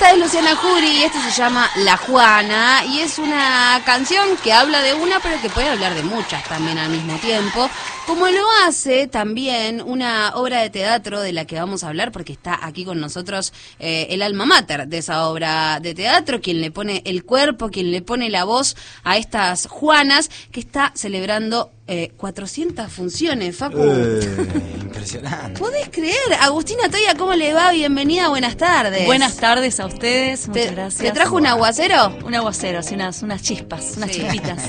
Esta es Luciana Jury y esto se llama La Juana y es una canción que habla de una pero que puede hablar de muchas también al mismo tiempo, como lo hace también una obra de teatro de la que vamos a hablar porque está aquí con nosotros el alma mater de esa obra de teatro, quien le pone el cuerpo, quien le pone la voz a estas Juanas, que está celebrando 400 funciones, Facu. Impresionante. ¿Podés creer? Agustina Toya, ¿cómo le va? Bienvenida, buenas tardes. Buenas tardes a ustedes, muchas gracias. ¿Te trajo un aguacero? Un aguacero, así unas chispas, unas chispitas.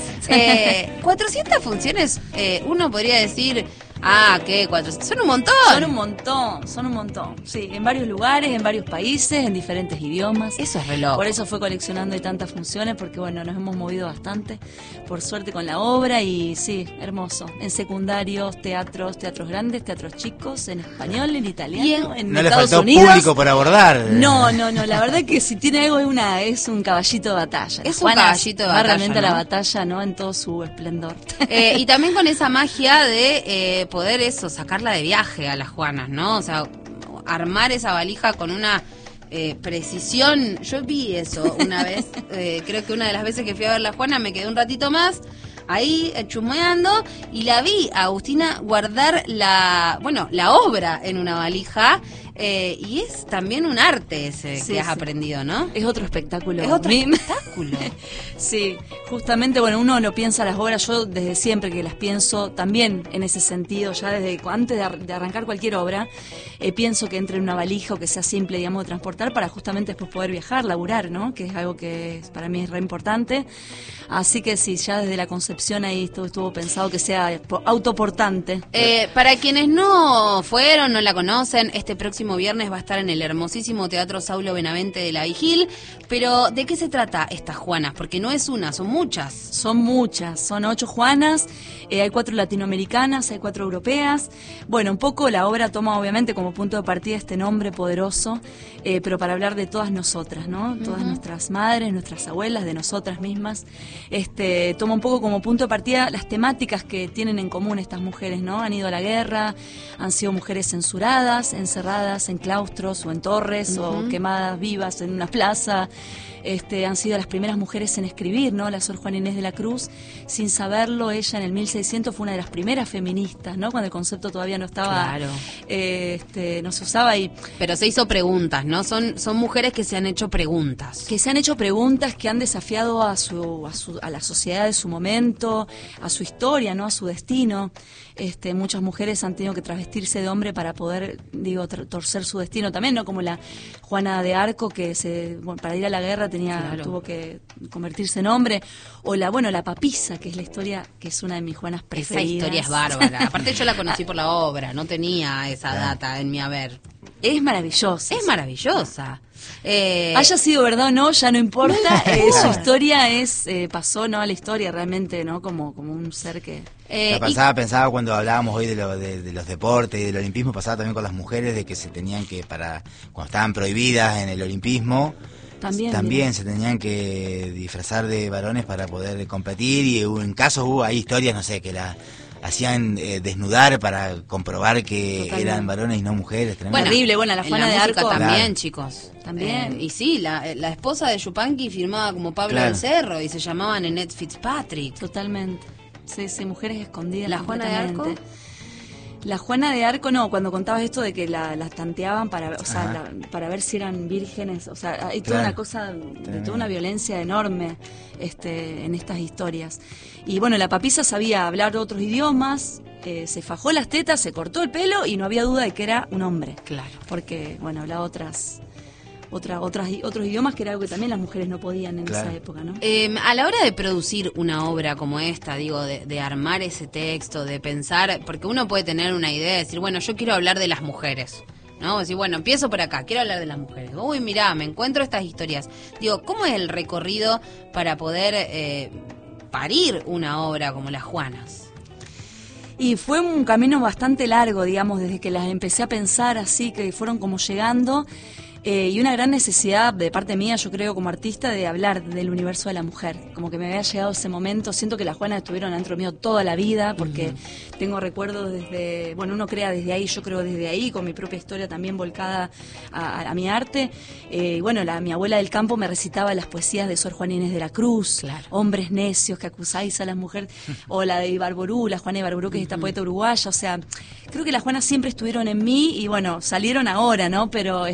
400 funciones, uno podría decir... ¿qué? 400. Son un montón. Son un montón. Sí, en varios lugares, en varios países, en diferentes idiomas. Eso es reloj. Por eso fue coleccionando tantas funciones, porque bueno, nos hemos movido bastante, por suerte con la obra, y sí, hermoso. En secundarios, teatros grandes, teatros chicos, en español, en italiano, en no Estados le faltó Unidos. Público por abordar. No, la verdad que si tiene algo es un caballito de batalla. Es un caballito de batalla, realmente ¿no? La batalla, ¿no? En todo su esplendor. Y también con esa magia de poder sacarla de viaje a las Juanas, ¿no? O sea, armar esa valija con una precisión. Yo vi eso una vez, creo que una de las veces que fui a ver la Juana me quedé un ratito más ahí chusmeando y la vi a Agustina guardar la obra en una valija. Y es también un arte ese que has aprendido, ¿no? Es otro espectáculo. Es otro espectáculo. Sí, justamente, bueno, uno lo piensa las obras, yo desde siempre que las pienso también en ese sentido, ya desde antes de arrancar cualquier obra, pienso que entre en una valija o que sea simple, digamos, de transportar para justamente después poder viajar, laburar, ¿no? Que es algo que para mí es re importante. Así que sí, ya desde la concepción ahí estuvo pensado que sea autoportante. Para quienes no fueron, no la conocen, este próximo viernes va a estar en el hermosísimo Teatro Saulo Benavente de la Vigil. Pero, ¿de qué se trata estas Juanas? Porque no es una, son muchas. Son 8 Juanas, hay 4 latinoamericanas, hay 4 europeas. Bueno, un poco la obra toma obviamente como punto de partida este nombre poderoso, pero para hablar de todas nosotras, ¿no? Todas nuestras madres, nuestras abuelas, de nosotras mismas. Toma un poco como punto de partida las temáticas que tienen en común estas mujeres, ¿no? Han ido a la guerra, han sido mujeres censuradas, encerradas en claustros o en torres o quemadas vivas en una plaza. Han sido las primeras mujeres en escribir, ¿no? La Sor Juana Inés de la Cruz, sin saberlo, ella en el 1600 fue una de las primeras feministas, ¿no? Cuando el concepto todavía no estaba, claro. No se usaba pero se hizo preguntas, ¿no? Son mujeres que se han hecho preguntas. Que se han hecho preguntas, que han desafiado a la sociedad de su momento, a su historia, ¿no? A su destino. Muchas mujeres han tenido que travestirse de hombre para poder, torcer su destino también, ¿no? Como la Juana de Arco, que para ir a la guerra tuvo que convertirse en hombre, o la Papisa, que es la historia, que es una de mis Juanas preferidas. Esa historia es bárbara. Aparte yo la conocí por la obra, no tenía esa data en mi haber. Es maravillosa. Es maravillosa. Haya sido verdad o no, ya no importa. Su historia pasó, ¿no? A la historia realmente, ¿no? Como un ser que... Pensaba cuando hablábamos hoy de los deportes y del olimpismo, pasaba también con las mujeres de que se tenían que, cuando estaban prohibidas en el olimpismo, también se tenían que disfrazar de varones para poder competir, y en casos hubo ahí historias, no sé, que la hacían desnudar para comprobar que eran varones y no mujeres. Bueno, terrible, la Juana de Arco también, claro. Chicos. También. Y sí, la esposa de Yupanqui firmaba como Pablo del Cerro y se llamaba Nanette Fitzpatrick. Totalmente. Sí, mujeres escondidas. ¿La Juana de Arco? La Juana de Arco, no, cuando contabas esto de que las tanteaban para ver si eran vírgenes, o sea, hay toda una cosa, de toda una violencia enorme en estas historias. Y bueno, la Papisa sabía hablar otros idiomas, se fajó las tetas, se cortó el pelo y no había duda de que era un hombre. Claro. Porque, hablaba otros idiomas, que era algo que también las mujeres no podían en esa época, ¿no? A la hora de producir una obra como esta, de armar ese texto, de pensar, porque uno puede tener una idea de decir, bueno, yo quiero hablar de las mujeres, ¿no? Decir, bueno, empiezo por acá, quiero hablar de las mujeres. Uy, mirá, me encuentro estas historias. ¿Cómo es el recorrido para poder parir una obra como Las Juanas? Y fue un camino bastante largo, digamos, desde que las empecé a pensar así, que fueron como llegando. Y una gran necesidad de parte mía, yo creo, como artista, de hablar del universo de la mujer. Como que me había llegado ese momento. Siento que las Juanas estuvieron dentro mío toda la vida, porque tengo recuerdos desde, bueno, uno crea desde ahí, yo creo desde ahí, con mi propia historia también volcada a mi arte. Bueno, mi abuela del campo me recitaba las poesías de Sor Juana Inés de la Cruz, claro. Hombres necios que acusáis a las mujeres, o la de Ibarború, la Juana Ibarború, que es esta poeta uruguaya. O sea, creo que las Juanas siempre estuvieron en mí y bueno, salieron ahora, ¿no? Pero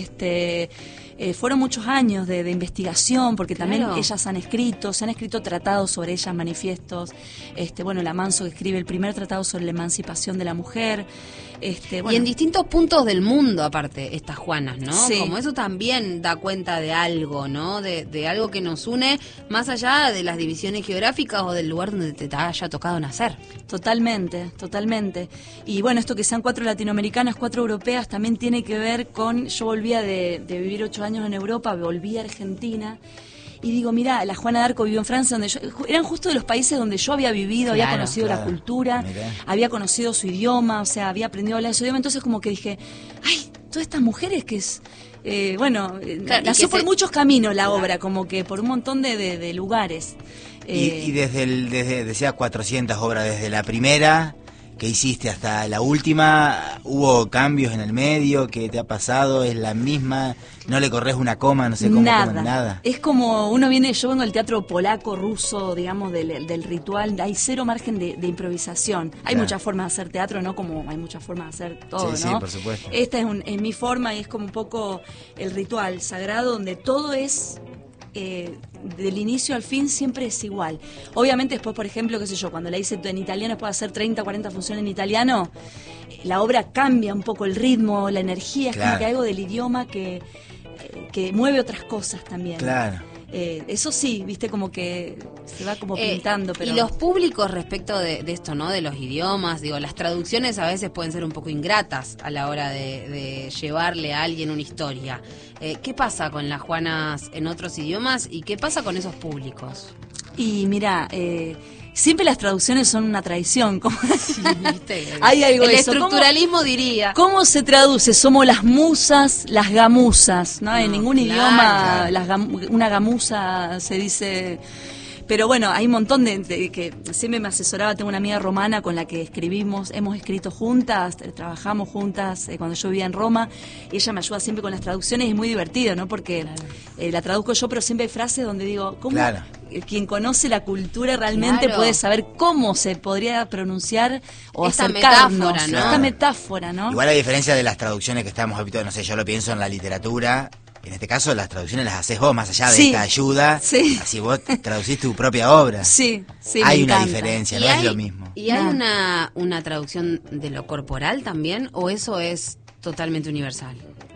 fueron muchos años de investigación, porque también claro. ellas se han escrito tratados sobre ellas, manifiestos. Bueno, la Manso, que escribe el primer tratado sobre la emancipación de la mujer. Bueno. Y en distintos puntos del mundo, aparte, estas Juanas, ¿no? Sí. Como eso también da cuenta de algo, ¿no? De algo que nos une más allá de las divisiones geográficas o del lugar donde te haya tocado nacer. Totalmente, totalmente. Y bueno, esto que sean 4 latinoamericanas, 4 europeas, también tiene que ver con... Yo volvía de vivir 8 años en Europa, volví a Argentina... Y digo, mira, la Juana d'Arco vivió en Francia, eran justo de los países donde yo había vivido, claro, había conocido la cultura, había conocido su idioma, o sea, había aprendido a hablar su idioma. Entonces como que dije, ay, todas estas mujeres que es... claro, nació por muchos caminos la obra, como que por un montón de lugares. Y decía 400 obras, desde la primera que hiciste hasta la última, ¿hubo cambios en el medio? ¿Qué te ha pasado? ¿Es la misma? ¿No le corres una coma? No sé cómo. Nada. Es como yo vengo del teatro polaco, ruso, digamos, del ritual, hay cero margen de improvisación. Hay muchas formas de hacer teatro, ¿no? Como hay muchas formas de hacer todo, sí, ¿no? Sí, por supuesto. Esta es mi forma y es como un poco el ritual sagrado donde todo es... del inicio al fin siempre es igual. Obviamente después, por ejemplo, qué sé yo, cuando la hice en italiano, puedo hacer 30, 40 funciones en italiano, la obra cambia un poco el ritmo, la energía, es como que hay algo del idioma que mueve otras cosas también. Claro. Eso sí, viste, como que se va como pintando. Pero... Y los públicos respecto de esto, ¿no? De los idiomas, digo, las traducciones a veces pueden ser un poco ingratas a la hora de llevarle a alguien una historia. ¿Qué pasa con las Juanas en otros idiomas y qué pasa con esos públicos? Y mira, siempre las traducciones son una traición. Como... Sí, ¿viste? Hay algo el de eso. estructuralismo diría. ¿Cómo se traduce? Somos las musas, las gamuzas, ¿no? En ningún idioma una gamuza se dice... Pero bueno, hay un montón de que siempre me asesoraba. Tengo una amiga romana con la que hemos escrito juntas, trabajamos juntas cuando yo vivía en Roma, y ella me ayuda siempre con las traducciones y es muy divertido, ¿no? Porque la traduzco yo, pero siempre hay frases donde digo, ¿cómo quien conoce la cultura realmente puede saber cómo se podría pronunciar o esta acercarnos? Metáfora, ¿no? Esta metáfora, ¿no? Igual a diferencia de las traducciones que estamos habituados, no sé, yo lo pienso en la literatura. En este caso, las traducciones las haces vos, más allá de esta ayuda. Sí. Así vos traducís tu propia obra. Sí, hay una diferencia, no es lo mismo. ¿Y hay una traducción de lo corporal también? ¿O eso es totalmente universal?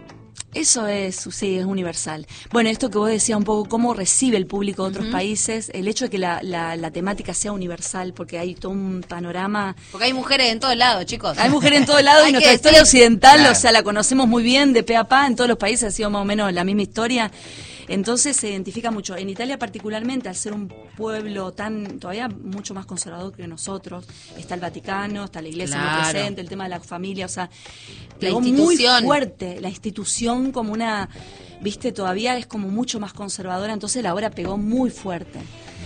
Eso es universal. Bueno, esto que vos decías un poco, cómo recibe el público de otros países, el hecho de que la temática sea universal, porque hay todo un panorama... Porque hay mujeres en todos lados, chicos. Hay mujeres en todos lados y nuestra historia occidental, o sea, la conocemos muy bien de pe a pa, en todos los países ha sido más o menos la misma historia. Entonces se identifica mucho. En Italia particularmente, al ser un pueblo todavía mucho más conservador que nosotros, está el Vaticano, está la Iglesia muy presente, el tema de la familia, o sea, pegó muy fuerte la institución como una, viste, todavía es como mucho más conservadora, entonces la obra pegó muy fuerte.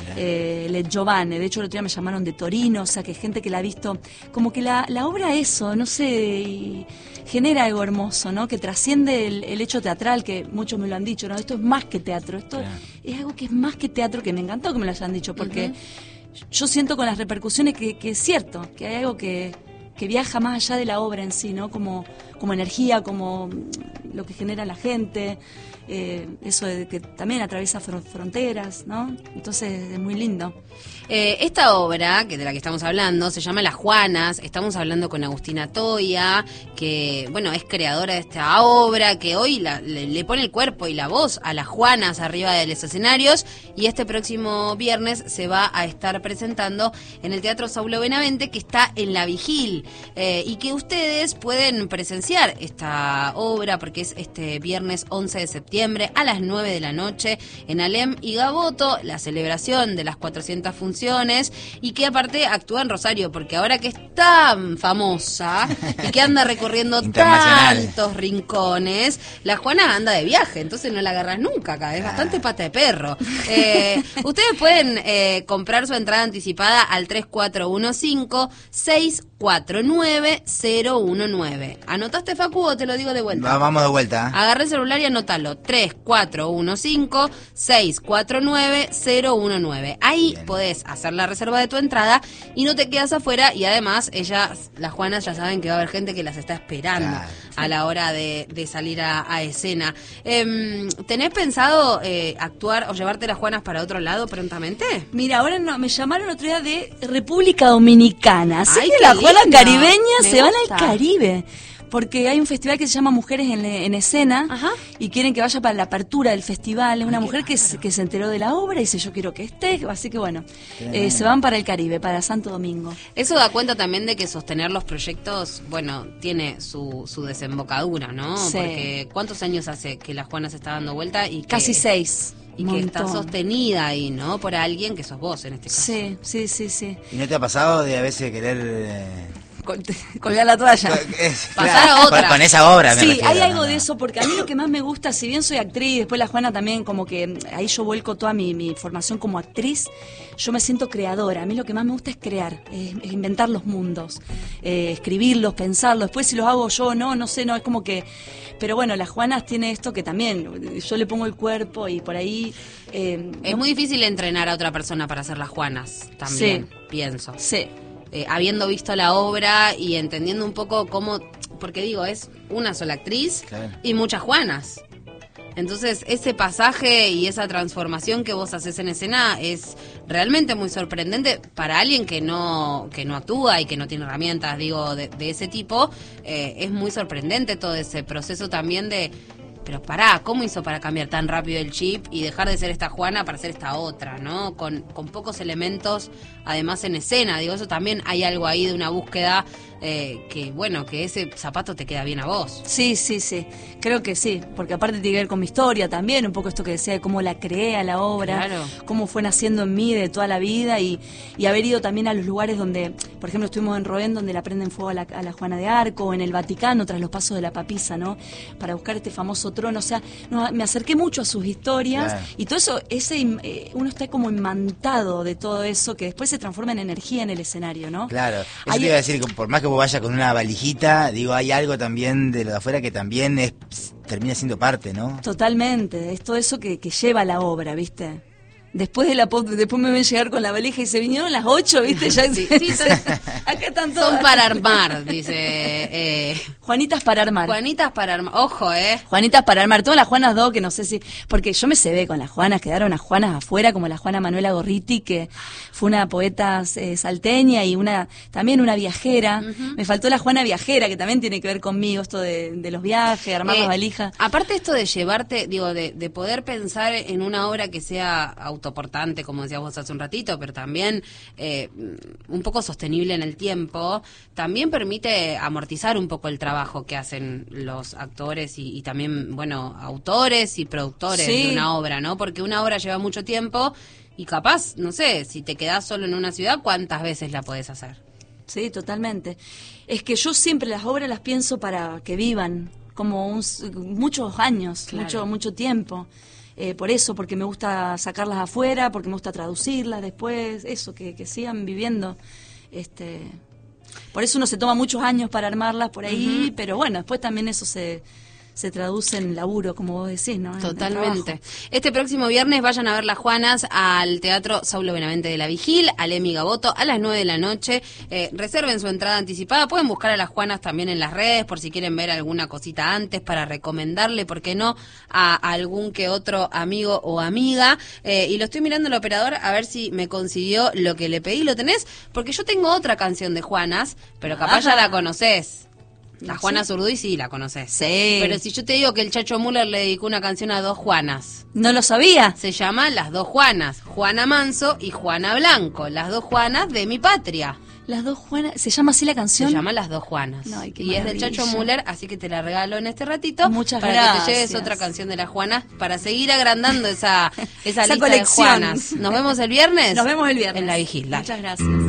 Le Giovanni, de hecho el otro día me llamaron de Torino, o sea que gente que la ha visto, como que la obra eso, no sé, genera algo hermoso, ¿no? Que trasciende el hecho teatral, que muchos me lo han dicho, ¿no? Esto es más que teatro, esto es algo que es más que teatro, que me encantó que me lo hayan dicho, porque yo siento con las repercusiones que es cierto, que hay algo que viaja más allá de la obra en sí, ¿no? Como energía, como lo que genera la gente, eso de que también atraviesa fronteras, ¿no? Entonces es muy lindo. Esta obra, de la que estamos hablando, se llama Las Juanas. Estamos hablando con Agustina Toia, que, bueno, es creadora de esta obra, que hoy le pone el cuerpo y la voz a las Juanas arriba de los escenarios, y este próximo viernes se va a estar presentando en el Teatro Saulo Benavente, que está en La Vigil, y que ustedes pueden presenciar apreciar esta obra, porque es este viernes 11 de septiembre a las 9 de la noche en Alem y Gaboto, la celebración de las 400 funciones, y que aparte actúa en Rosario, porque ahora que es tan famosa y que anda recorriendo tantos rincones, la Juana anda de viaje, entonces no la agarras nunca acá, es bastante pata de perro. Ustedes pueden comprar su entrada anticipada al 3415-649-019. ¿Anotaste, Facu, o te lo digo de vuelta? Vamos de vuelta. Agarra el celular y anótalo. 3415-649-019. Ahí bien, podés hacer la reserva de tu entrada y no te quedas afuera, y además ellas, las Juanas, ya saben que va a haber gente que las está esperando a la hora de salir a escena. ¿Tenés pensado actuar o llevarte las Juanas para otro lado prontamente? Mira, ahora no, me llamaron otro día de República Dominicana. Así Ay, que las Juanas lindo, caribeñas se van gusta al Caribe. Porque hay un festival que se llama Mujeres en Escena. Ajá. Y quieren que vaya para la apertura del festival. Es una mujer que bárbaro, que se enteró de la obra y dice, yo quiero que esté. Así que bueno, se van para el Caribe, para Santo Domingo. Eso da cuenta también de que sostener los proyectos, bueno, tiene su desembocadura, ¿no? Sí. Porque ¿cuántos años hace que la Juana se está dando vuelta? Y que, Casi 6. Y que está sostenida ahí, ¿no? Por alguien que sos vos en este caso. Sí. ¿Y no te ha pasado de a veces querer colgar la toalla? Pasar a otra. Con esa obra, me Sí, refiero, hay algo de eso, porque a mí lo que más me gusta, si bien soy actriz, después la Juana también, como que ahí yo vuelco toda mi formación como actriz, yo me siento creadora. A mí lo que más me gusta es crear, es inventar los mundos, escribirlos, pensarlos. Después si los hago yo, no sé, es como que... Pero bueno, las Juanas tiene esto que también, yo le pongo el cuerpo y por ahí... es muy difícil entrenar a otra persona para hacer las Juanas, también, pienso. Sí. Habiendo visto la obra y entendiendo un poco cómo, porque digo, es una sola actriz y muchas Juanas. Entonces, ese pasaje y esa transformación que vos haces en escena es realmente muy sorprendente para alguien que no actúa y que no tiene herramientas, digo, de ese tipo. Es muy sorprendente todo ese proceso también de... Pero pará, ¿cómo hizo para cambiar tan rápido el chip y dejar de ser esta Juana para ser esta otra, ¿no? Con pocos elementos, además en escena. Digo, eso también hay algo ahí de una búsqueda que, bueno, que ese zapato te queda bien a vos. Sí, creo que sí, porque aparte tiene que ver con mi historia también, un poco esto que decía de cómo la creé a la obra, cómo fue naciendo en mí de toda la vida y haber ido también a los lugares donde, por ejemplo, estuvimos en Roén, donde le prenden fuego a la Juana de Arco, o en el Vaticano, tras los pasos de la papisa, ¿no? Para buscar este famoso trono, o sea, me acerqué mucho a sus historias y todo eso, uno está como imantado de todo eso que después se transforma en energía en el escenario, ¿no? Claro, eso te iba a decir, que por más que vos vayas con una valijita, digo, hay algo también de lo de afuera que también termina siendo parte, ¿no? Totalmente, es todo eso que lleva la obra, ¿viste? Después después me ven llegar con la valija y se vinieron las 8, ¿viste? Ya sí, acá están todas. Son para armar, dice. Juanitas para armar. Juanitas para armar. Ojo, Juanitas para armar. Todas las Juanas dos, que no sé si... Porque yo me cebé con las Juanas, quedaron las Juanas afuera, como la Juana Manuela Gorriti, que fue una poeta salteña y también una viajera. Me faltó la Juana viajera, que también tiene que ver conmigo, esto de los viajes, armar las valijas. Aparte esto de llevarte, digo, de poder pensar en una obra que sea autoportante, como decías vos hace un ratito, pero también un poco sostenible en el tiempo, también permite amortizar un poco el trabajo que hacen los actores y también, bueno, autores y productores de una obra, ¿no? Porque una obra lleva mucho tiempo y capaz, no sé, si te quedás solo en una ciudad, ¿cuántas veces la podés hacer? Sí, totalmente. Es que yo siempre las obras las pienso para que vivan como muchos años, mucho tiempo. Por eso, porque me gusta sacarlas afuera, porque me gusta traducirlas después, eso, que sigan viviendo. Por eso uno se toma muchos años para armarlas por ahí, pero bueno, después también eso se traduce en laburo, como vos decís, ¿no? Totalmente. Este próximo viernes vayan a ver las Juanas al Teatro Saulo Benavente de la Vigil, al Emi Gaboto, a las 9 de la noche. Reserven su entrada anticipada. Pueden buscar a las Juanas también en las redes por si quieren ver alguna cosita antes para recomendarle, ¿por qué no?, a algún que otro amigo o amiga. Y lo estoy mirando el operador a ver si me consiguió lo que le pedí. ¿Lo tenés? Porque yo tengo otra canción de Juanas, pero capaz ya la conocés. La Juana Zurduy sí la conoces. Sí. Pero si yo te digo que el Chacho Müller le dedicó una canción a dos Juanas. No lo sabía. Se llama Las Dos Juanas. Juana Manso y Juana Blanco. Las dos Juanas de mi patria. Las dos Juanas, ¿se llama así la canción? Se llama Las dos Juanas. No, y es del Chacho Müller, así que te la regalo en este ratito. Muchas para gracias. que te lleves otra canción de las Juanas para seguir agrandando esa lista colección. de Juanas. ¿Nos vemos el viernes? Nos vemos el viernes. En La Vigil. Dale. Muchas gracias.